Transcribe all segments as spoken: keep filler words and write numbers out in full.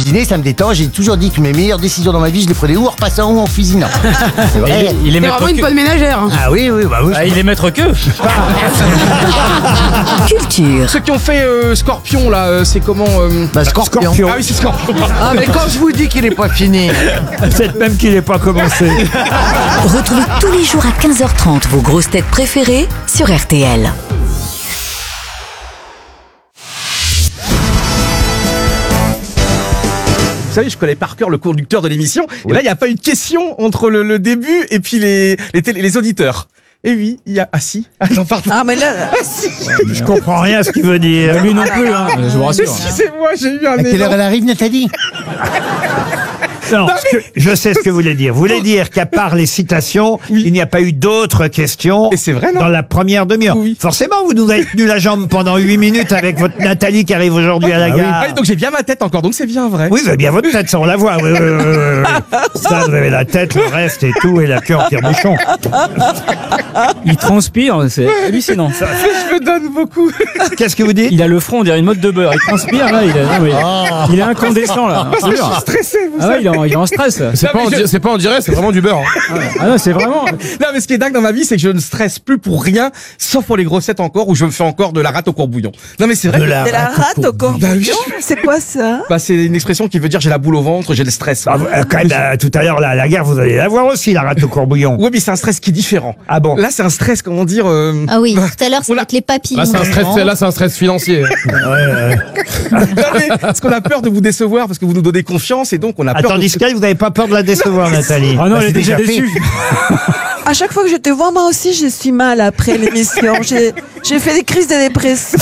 cuisiner, ça me détend. J'ai toujours dit que mes meilleures décisions dans ma vie, je les prenais ou en repassant ou en cuisinant. C'est vrai. Il, il est C'est maître vraiment une que. bonne ménagère. hein. Ah oui, oui, bah oui. Ah, il est maître que. Culture. Ceux qui ont fait euh, Scorpion, là, euh, c'est comment euh... Bah, Scorpion. Ah oui, c'est Scorpion. Ah, mais quand je vous dis qu'il est pas fini. Peut-être même qu'il n'est pas commencé. Retrouvez tous les jours à quinze heures trente vos grosses têtes préférées sur R T L. Vous savez, je connais par cœur le conducteur de l'émission. Et là, il n'y a pas eu de question entre le, le début et puis les, les, télé, les auditeurs. Et oui, il y a... Ah si. Ah non, pardon. Ah, mais là, Ah si. Je comprends rien à ce qu'il veut dire. Lui non plus, hein, je vous rassure. Excusez-moi, j'ai eu un À quelle heure élan. elle arrive, Nathalie? Non, ce que- je sais ce que vous voulez dire. Vous voulez dire qu'à part les citations, Oui. il n'y a pas eu d'autres questions Et c'est vrai, non? dans la première demi-heure. Oui. Forcément, vous nous avez tenu la jambe pendant huit minutes avec votre Nathalie qui arrive aujourd'hui à la gare. Ah, donc j'ai bien ma tête encore, donc c'est bien vrai. Oui, vous avez bien votre tête, ça on la voit. Oui, oui, oui, oui, oui. Ça, vous avez la tête, le reste et tout, et la queue en tire-bouchon. Il transpire, c'est hallucinant. Je me donne beaucoup. Qu'est-ce que vous dites? Il a le front, on dirait une mode de beurre. Il transpire, là. Il est, non, mais il est incandescent, là. Parce que je suis stressé, vous Ah ouais, savez. il est en, il est en stress. C'est Non, pas, mais en je- di- c'est pas en direct, c'est vraiment du beurre. hein. Ah non, c'est vraiment. Non, mais ce qui est dingue dans ma vie, c'est que je ne stresse plus pour rien, sauf pour les grossettes encore, où je me fais encore de la rate au courbouillon. Non, mais c'est vrai. De que- la c'est la rate au corps. Bah oui. C'est quoi ça? Bah, c'est une expression qui veut dire j'ai la boule au ventre, j'ai le stress. Ah, vous- euh, quand même, euh, tout à l'heure, là, à la gare, vous allez la voir aussi, la rate au courbouillon. Ouais, mais c'est un stress qui est différent. Ah bon? Là, c'est un stress, comment dire. euh, Ah oui, bah, tout à l'heure, c'est on a- avec les papillons. Là, c'est un stress, là, c'est un stress financier. non, mais parce qu'on a peur de vous décevoir, parce que vous nous donnez confiance, et donc on a peur. Attendez, de... vous n'avez pas peur de la décevoir, Nathalie? Ah non, Bah, elle est c'est déjà déjà fait. déçue. À chaque fois que je te vois, moi aussi, je suis mal après l'émission. J'ai, j'ai fait des crises de dépression.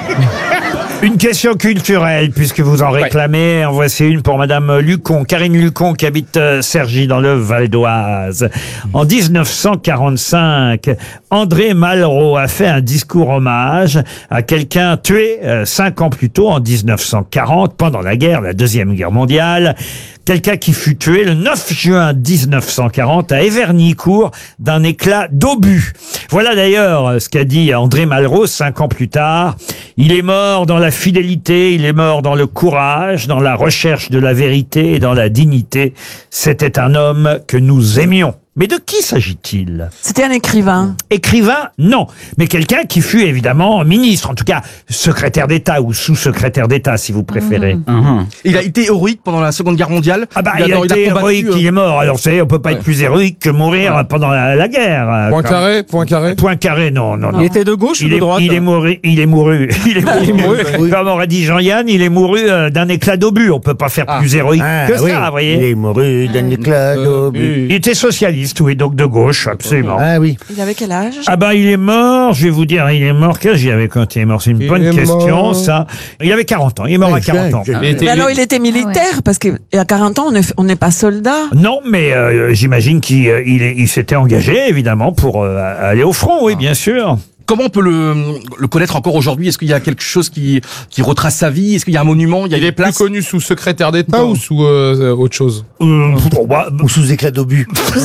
Une question culturelle, puisque vous en réclamez. En voici une pour Madame Lucon, Karine Lucon, qui habite euh, Cergy, dans le Val d'Oise. En dix-neuf cent quarante-cinq, André Malraux a fait un discours hommage à quelqu'un tué euh, cinq ans plus tôt, en dix-neuf cent quarante, pendant la guerre, la Deuxième Guerre mondiale. Quelqu'un qui fut tué le neuf juin mille neuf cent quarante à Évernicourt d'un éclat d'obus. Voilà d'ailleurs ce qu'a dit André Malraux cinq ans plus tard. Il est mort dans la fidélité, il est mort dans le courage, dans la recherche de la vérité et dans la dignité. C'était un homme que nous aimions. Mais de qui s'agit-il? C'était un écrivain. Écrivain, non. Mais quelqu'un qui fut évidemment ministre, en tout cas secrétaire d'État ou sous-secrétaire d'État, si vous préférez. Il a été héroïque pendant la Seconde Guerre mondiale. Ah bah, il a, il été combattu, héroïque, euh, il est mort. Alors, vous savez, on peut pas être plus héroïque que mourir pendant la, la guerre. Point Quand- carré, point carré. Point carré, non, non, non. Il était de gauche ou Il de est, droite? il est mouru, il est mouru, il est mouru. Comme aurait dit Jean-Yann, il est mouru euh, d'un éclat d'obus. On peut pas faire plus héroïque Ah, que oui. ça, vous voyez. Il est mouru d'un éclat d'obus. Il était socialiste, oui, donc de gauche, absolument. Ah oui. Il avait quel âge? Ah bah il est mort, je vais vous dire, il est mort, quel âge il avait quand il est mort? C'est une Il bonne est question, mort. ça. Il avait quarante ans, il est mort Ouais, à quarante ans. je- je- Il était- Mais alors, il était militaire, parce qu'à quarante ans, on n'est on n'est pas soldat. Non, mais euh, j'imagine qu'il euh, il, est- il s'était engagé, évidemment, pour euh, aller au front, oui, bien sûr. Comment on peut le, le connaître encore aujourd'hui? Est-ce qu'il y a quelque chose qui, qui retrace sa vie? Est-ce qu'il y a un monument? Il y a Il des est plus places? connu sous secrétaire d'État Non. ou sous euh, autre chose? Euh, pour moi, Ou sous éclat d'obus.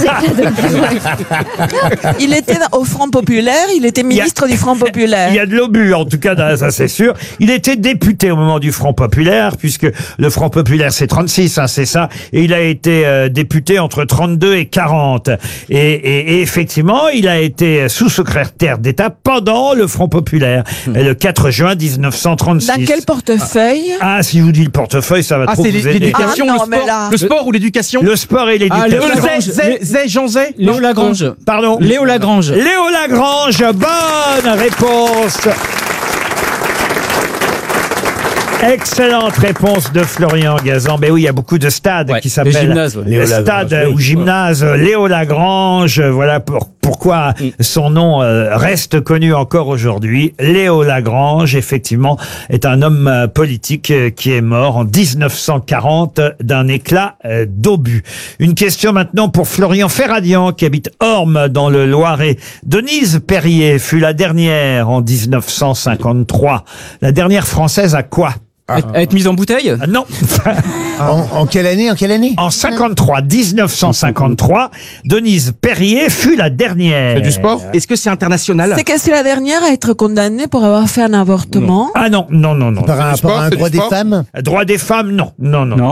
Il était au Front Populaire, il était ministre du Front Populaire. il y a de l'obus, en tout cas, dans- ça c'est sûr. Il était député au moment du Front Populaire, puisque le Front Populaire c'est trente-six, hein, c'est ça, et il a été euh, député entre trente-deux et quarante. Et, et, et effectivement, il a été sous-secrétaire d'État pendant le Front Populaire, et le quatre juin dix-neuf cent trente-six. Dans quel portefeuille? Ah, si je vous dis le portefeuille, ça va Ah, trop c'est vous aider. l'éducation, Ah, non, le mais sport, là- le sport ou l'éducation? Le sport et Ah, l'éducation. Léo Lagrange. Zay, Zay, Jean Zay? Léo Non. Lagrange. Pardon. Léo Lagrange. Léo Lagrange, bonne réponse. Excellente réponse de Florian Gazan. Ben oui, il y a beaucoup de stades Ouais, qui des s'appellent gymnases, ouais. Léo Léo stade Lagrange, ou oui. gymnase Léo Lagrange. Voilà pour, pourquoi son nom euh, reste connu encore aujourd'hui. Léo Lagrange, effectivement, est un homme euh, politique euh, qui est mort en dix-neuf cent quarante d'un éclat euh, d'obus. Une question maintenant pour Florian Ferradian qui habite Orme dans le Loiret. Denise Perrier fut la dernière en dix-neuf cent cinquante-trois. La dernière française à quoi? À être mise en bouteille? Ah, non. En, en quelle année? En quelle année? En cinquante-trois, dix-neuf cent cinquante-trois, Denise Perrier fut la dernière. C'est du sport? Est-ce que c'est international? C'est que c'est la dernière à être condamnée pour avoir fait un avortement. Ah non, non, non, non. Par un du sport, rapport à un c'est du droit des sport femmes? Droit des femmes, non, non, non. Non.